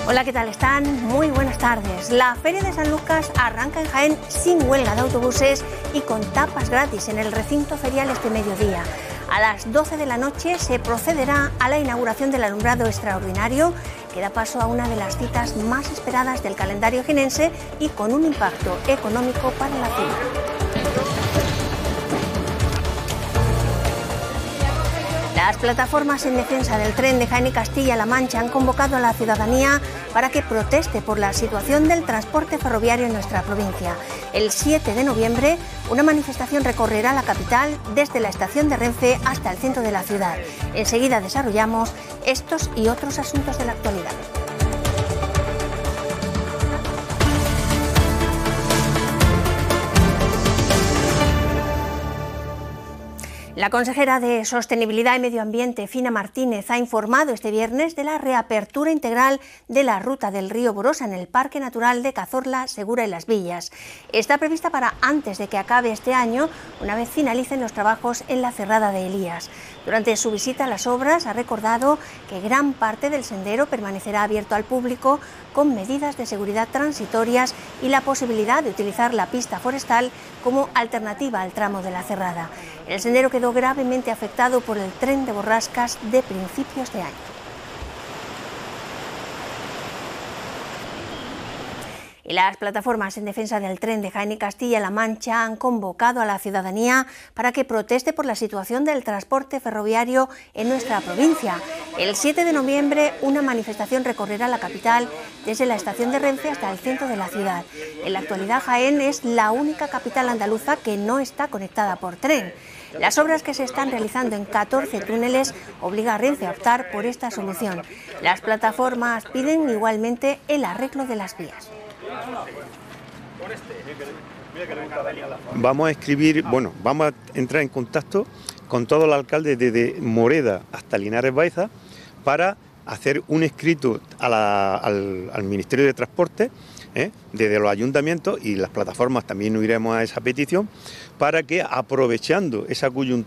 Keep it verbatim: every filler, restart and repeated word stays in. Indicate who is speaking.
Speaker 1: Hola, ¿qué tal están? Muy buenas tardes. La Feria de San Lucas arranca en Jaén sin huelga de autobuses y con tapas gratis en el recinto ferial este mediodía. A las doce de la noche se procederá a la inauguración del alumbrado extraordinario, que da paso a una de las citas más esperadas del calendario jienense y con un impacto económico para la ciudad. Las plataformas en defensa del tren de Jaén y Castilla-La Mancha han convocado a la ciudadanía para que proteste por la situación del transporte ferroviario en nuestra provincia. El siete de noviembre, una manifestación recorrerá la capital desde la estación de Renfe hasta el centro de la ciudad. Enseguida desarrollamos estos y otros asuntos de la actualidad. La consejera de Sostenibilidad y Medio Ambiente, Fina Martínez, ha informado este viernes de la reapertura integral de la ruta del río Borosa en el Parque Natural de Cazorla, Segura y Las Villas. Está prevista para antes de que acabe este año, una vez finalicen los trabajos en la Cerrada de Elías. Durante su visita a las obras ha recordado que gran parte del sendero permanecerá abierto al público con medidas de seguridad transitorias y la posibilidad de utilizar la pista forestal como alternativa al tramo de la Cerrada. El sendero quedó gravemente afectado por el tren de borrascas de principios de año. Y las plataformas en defensa del tren de Jaén y Castilla-La Mancha han convocado a la ciudadanía para que proteste por la situación del transporte ferroviario en nuestra provincia. El siete de noviembre, una manifestación recorrerá la capital desde la estación de Renfe hasta el centro de la ciudad. En la actualidad, Jaén es la única capital andaluza que no está conectada por tren. Las obras que se están realizando en catorce túneles obligan a Renfe a optar por esta solución. Las plataformas piden igualmente el arreglo de las vías.
Speaker 2: Vamos a escribir, bueno, vamos a entrar en contacto con todo el alcalde desde Moreda hasta Linares Baeza para hacer un escrito a la, al, al Ministerio de Transporte, ¿eh? desde los ayuntamientos, y las plataformas también nos iremos a esa petición para que, aprovechando esa coyuntura